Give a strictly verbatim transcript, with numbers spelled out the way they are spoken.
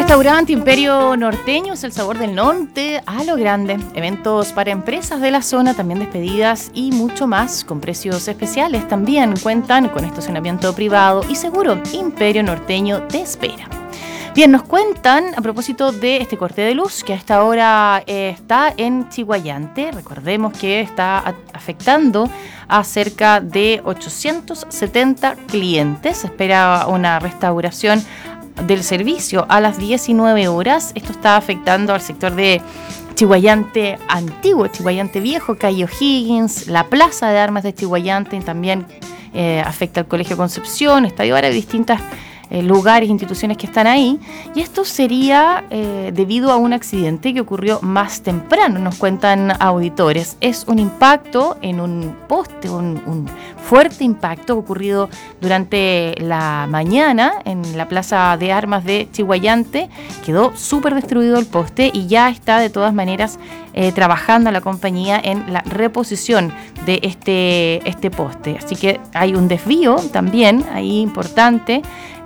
Restaurante Imperio Norteño es el sabor del norte a lo grande. Eventos para empresas de la zona, también despedidas y mucho más, con precios especiales. También cuentan con estacionamiento privado y seguro. Imperio Norteño te espera. Bien, nos cuentan a propósito de este corte de luz que a esta hora eh, está en Chiguayante. Recordemos que está a- afectando a cerca de ochocientos setenta clientes. Se espera una restauración del servicio a las diecinueve horas. Esto está afectando al sector de Chiguayante Antiguo, Chiguayante Viejo, calle O'Higgins, la Plaza de Armas de Chiguayante, y también eh, afecta al Colegio Concepción, Estadio Ara, distintas eh, lugares, instituciones que están ahí. Y esto sería eh, debido a un accidente que ocurrió más temprano, nos cuentan auditores. Es un impacto en un poste, un, un fuerte impacto ocurrido durante la mañana en la Plaza de Armas de Chiguayante. Quedó súper destruido el poste y ya está de todas maneras eh, trabajando la compañía en la reposición de este, este poste. Así que hay un desvío también ahí importante